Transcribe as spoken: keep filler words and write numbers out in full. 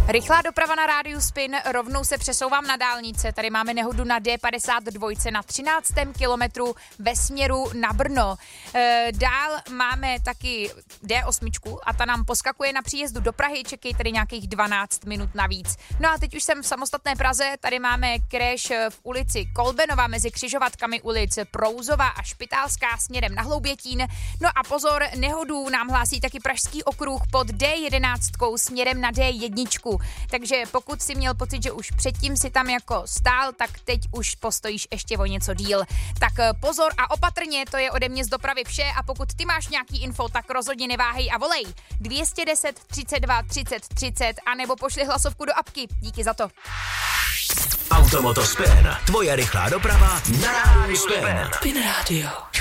Rychlá doprava na rádiu Spin, rovnou se přesouvám na dálnice. Tady máme nehodu na D padesát dva na třináctém kilometru ve směru na Brno. E, dál máme taky D osm a ta nám poskakuje na příjezdu do Prahy, čekej tady nějakých dvanáct minut navíc. No a teď už jsem v samostatné Praze, tady máme crash v ulici Kolbenova mezi křižovatkami ulic Prouzova a Špitálská směrem na Hloubětín. No a pozor, nehodu nám hlásí taky Pražský okruh pod D jedenáct směrem na D jedna. Takže pokud si měl pocit, že už předtím si tam jako stál, tak teď už postojíš ještě o něco díl. Tak pozor a opatrně, to je ode mě z dopravy vše a pokud ty máš nějaký info, tak rozhodně neváhej a volej dvě stě deset třicet dva třicet třicet a nebo pošli hlasovku do apky. Díky za to. Automoto Spin, tvoje rychlá doprava na rádiu Spin. Spin Radio.